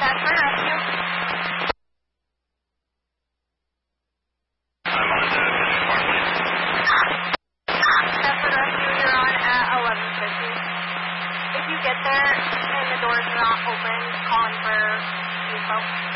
That's for rescue. I'm on the car, please. That's for rescue. You're on at 11:50. If you get there and the door's not open, call in for info.